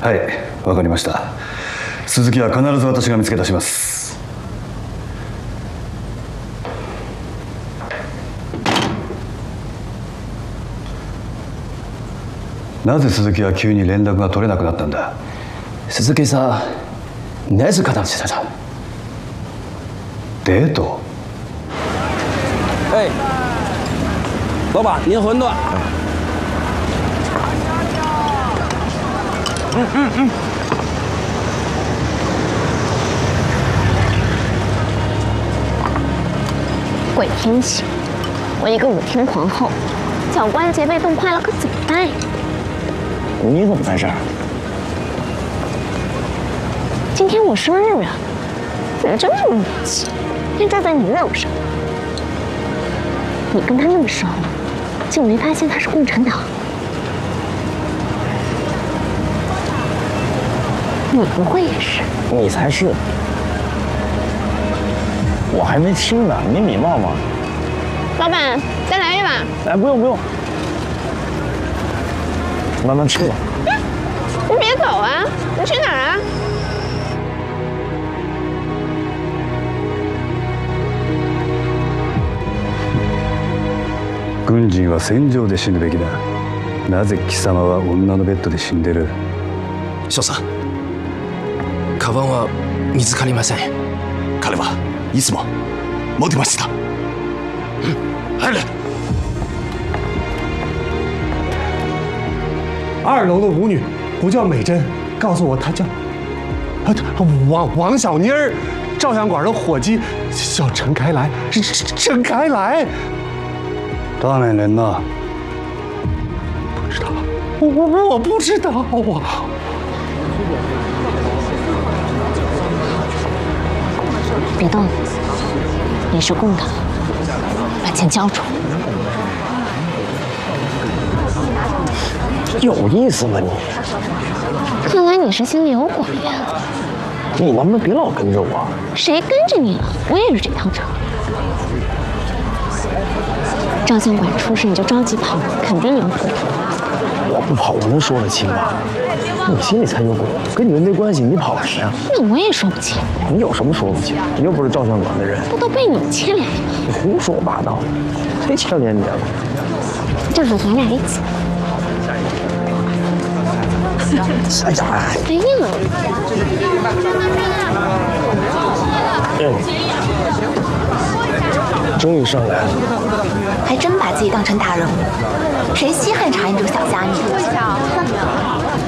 はい、わかりました。鈴木は必ず私が見つけ出します。なぜ鈴木は急に連絡が取れなくなったんだ？ 鈴木さん，哪次看到其他人？ デート？ 哎，老板，您馄饨。 鬼天气，我一个5天皇后，脚关节被冻坏了，可怎么办呀？ 你怎么在这儿？ 今天我生日啊，怎么这么默契？便站在你楼上。你跟他那么熟，竟没发现他是共产党？你不会也是？ 你才是！我还没吃呢，没礼貌吗？ 老板，再来一碗。 哎，不用不用，慢慢吃吧。 你别走啊！你去哪儿啊？ 軍人は戦場で死ぬべきだ。なぜ貴様は女のベッドで死んでる？ 少佐、カバンは見つかりません。彼はいつも持ってました。入れ。 2楼的舞女不叫美珍，告诉我她叫王小妮儿。照相馆的伙计叫陈开来，是陈开来。 当然人呢？ 不知道，我不知道啊。 别动，你是共党，把钱交出。 有意思吗你？ 看来你是心里有鬼呀！ 你能不能别老跟着我？ 谁跟着你了？我也是这趟车。照相馆出事你就着急跑，肯定有鬼。 我不跑，我能说得清吗？你心里才有鬼，跟你们没关系，你跑什么呀？ 那我也说不清。 你有什么说不清？你又不是照相馆的人。 不都被你们牵连了？ 你胡说八道，谁牵连你了？ 就是咱俩一起。 哎呀！ 哎呀！ 终于上来了， 还真把自己当成大人物，谁稀罕查你这个小虾米？